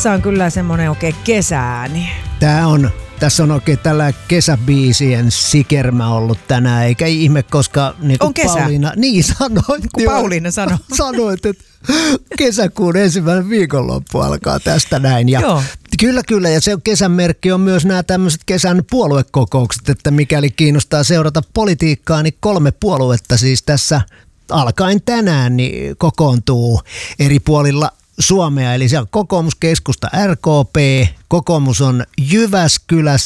Tässä on kyllä semmoinen oikein kesäääni. Tässä on oikein tällä kesäbiisien sikermä ollut tänään, eikä ihme, koska niin kuin on kesä. Pauliina, niin sanoit. Kun Pauliina sanoi. Sanoit, että kesäkuun ensimmäinen viikonloppu alkaa tästä näin. Ja Joo. Kyllä, ja se kesän merkki on myös nämä tämmöiset kesän puoluekokoukset, että mikäli kiinnostaa seurata politiikkaa, niin 3 puoluetta siis tässä alkaen tänään niin kokoontuu eri puolilla Suomea, eli siellä on kokoomus, keskusta, RKP, kokoomus on Jyväskylässä.